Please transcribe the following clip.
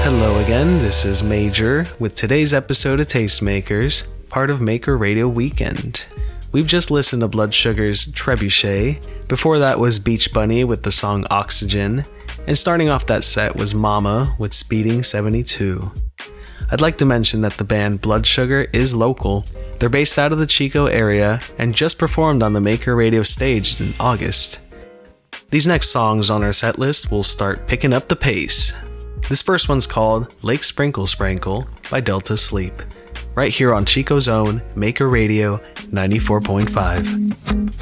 Hello again, this is Major with today's episode of Tastemakers, part of Maker Radio Weekend. We've just listened to Blood Sugar's Trebuchet, before that was Beach Bunny with the song Oxygen, and starting off that set was Mama with Speeding 72. I'd like to mention that the band Blood Sugar is local. They're based out of the Chico area and just performed on the Maker Radio stage in August. These next songs on our set list will start picking up the pace. This first one's called Lake Sprinkle Sprankle by Delta Sleep, right here on Chico's own Maker Radio 94.5.